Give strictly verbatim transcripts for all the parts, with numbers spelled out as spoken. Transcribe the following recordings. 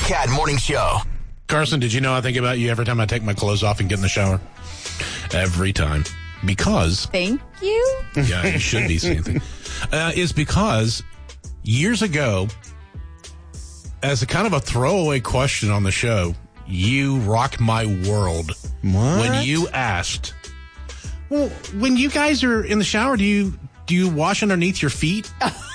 Cat Morning Show. Carson, did you know I think about you every time I take my clothes off and get in the shower? Every time. Because... Thank you? Yeah, you should be saying things. Uh, it's because years ago, as a kind of a throwaway question on the show, you rocked my world. What? When you asked, well, when you guys are in the shower, do you do you wash underneath your feet?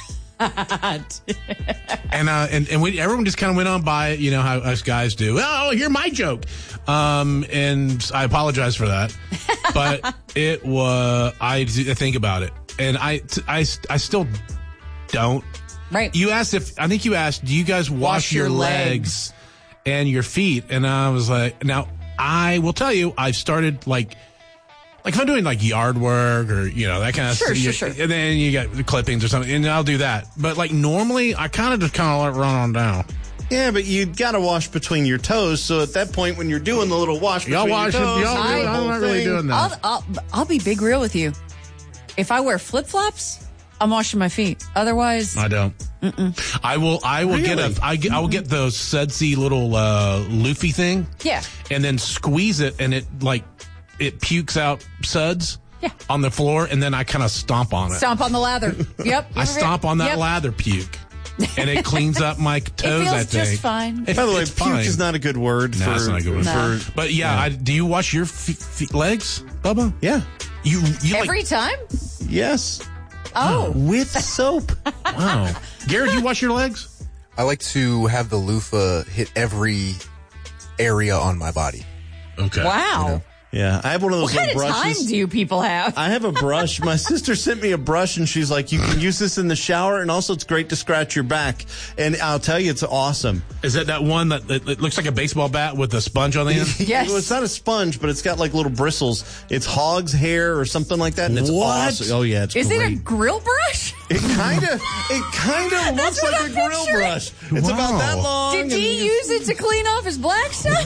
and uh, and and we, everyone just kind of went on by it, you know, how us guys do. Oh, here's my joke. Um, and I apologize for that, but it was I, I think about it, and I, I, I still don't. Right. You asked if I think you asked, do you guys wash, Wash your, your legs. legs and your feet? And I was like, now I will tell you, I've started like. Like if I'm doing like yard work or, you know, that kind of sure, stuff. Sure, you, sure, And then you got the clippings or something, and I'll do that. But like normally, I kind of just kind of let it run on down. Yeah, but you got to wash between your toes. So at that point, when you're doing the little wash between y'all wash your toes, it, y'all do it. I'm not really doing that. I'll, I'll, I'll be big real with you. If I wear flip-flops, I'm washing my feet. Otherwise, I don't. Mm-mm. I will. I will really? get a. I, get, I will get the sudsy little uh, loofy thing. Yeah. And then squeeze it, and it like it pukes out suds. Yeah. On the floor, and then I kind of stomp on it. Stomp on the lather. Yep. I stomp on that yep. lather puke, and it cleans up my toes. It feels I think. just fine. It, By the way, it's puke fine. is not a good word No, for. it's not a good word. No. for But yeah, yeah. I, do you wash your fe- fe- legs, Bubba? yeah. You you Every like? time? Yes. Oh. With soap. Wow, Garrett, you wash your legs? I like to have the loofah hit every area on my body. Okay. Wow. You know? Yeah, I have one of those What kind little of brushes. time do you people have? I have a brush. My sister sent me a brush, and she's like, you can use this in the shower, and also it's great to scratch your back. And I'll tell you, it's awesome. Is that that one that it, it looks like a baseball bat with a sponge on the end? Yes. Well, it's not a sponge, but it's got like little bristles. It's hog's hair or something like that, and it's What? awesome. Oh, yeah, it's Is great. it a grill brush? It kind of, it kind of looks what like I'm a grill picturing. brush. It's Wow. about that long. Did and he you- use it to clean off his black stuff?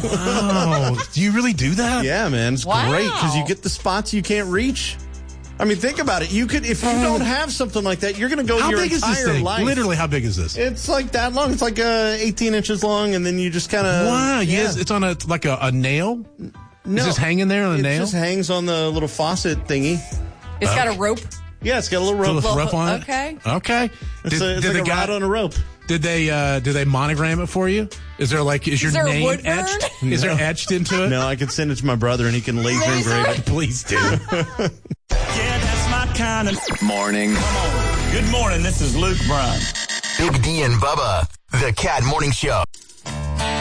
Oh, do you really do that? Yeah, man, it's Wow. great because you get the spots you can't reach. I mean, think about it. You could, if you don't have something like that, you're going to go How your big is entire this thing? life. Literally, how big is this? It's like that long. It's like uh, eighteen inches long, and then you just kind of. Wow, yeah. yes, it's on a like a, a nail. No, Is this hanging there on a it nail? just hangs on the little faucet thingy. It's got a rope. Yeah, it's got a little rope. Little Well, rough on it? okay. Okay. It's, Did, a, it's did like the a guy, rod on a rope. Did they uh, did they monogram it for you? Is there like is your there a name wood burn? etched? Is there etched into it? No, I could send it to my brother, and he can laser Laser? engrave it. Please do. Yeah, that's my kind of Morning. Come on. Good morning. This is Luke Bryan. Big D and Bubba. The Cat Morning Show.